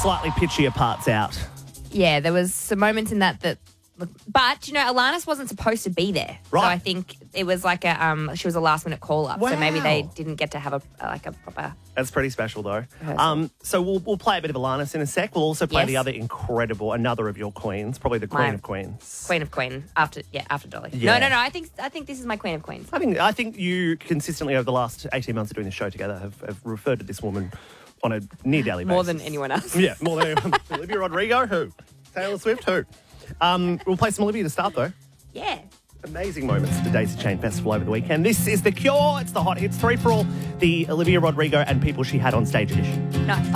slightly pitchier parts out. Yeah, there was some moments in that. But, Alanis wasn't supposed to be there. Right. So I think it was like she was a last-minute call-up. Wow. So maybe they didn't get to have a proper... That's pretty special, though. Rehearsal. So we'll play a bit of Alanis in a sec. We'll also play Yes. the other another of your queens, probably the Queen My of Queens. Queen of Queen. After Dolly. Yeah. No. I think this is my Queen of Queens. I think you consistently over the last 18 months of doing the show together have referred to this woman on a near daily basis. More than anyone else. Yeah, more than anyone. Olivia Rodrigo, who? Taylor Swift, who? We'll play some Olivia to start, though. Yeah. Amazing moments at the Daisy Chain Festival over the weekend. This is The Cure. It's the Hot Hits 3 for All, the Olivia Rodrigo and People She Had on Stage edition. No.